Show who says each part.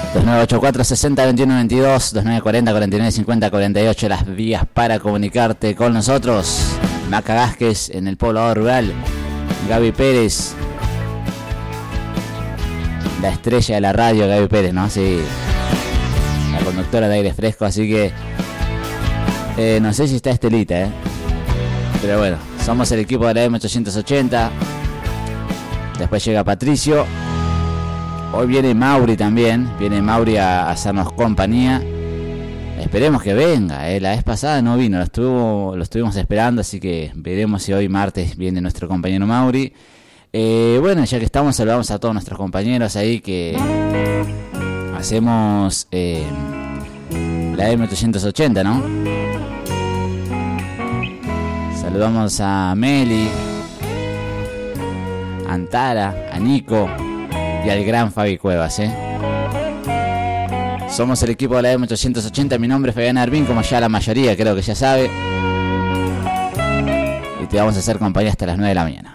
Speaker 1: 2984 60 21 22, 2940 49 50 48, las vías para comunicarte con nosotros. Maca Vázquez en el poblador rural, Gaby Pérez, la estrella de la radio, Gaby Pérez, ¿no? Sí, la conductora de Aire Fresco, así que no sé si está Estelita, pero bueno, somos el equipo de la M880. Después llega Patricio. Hoy viene Mauri también. Viene Mauri a hacernos compañía. Esperemos que venga. La vez pasada no vino. Lo estuvimos esperando. Así que veremos si hoy martes viene nuestro compañero Mauri. Bueno, ya que estamos, saludamos a todos nuestros compañeros ahí que hacemos la M880, ¿no? Saludamos a Meli, a Antara, a Nico y al gran Fabi Cuevas, Somos el equipo de la M880. Mi nombre es Fabián Arvin, como ya la mayoría creo que ya sabe. Y te vamos a hacer compañía hasta las 9 de la mañana.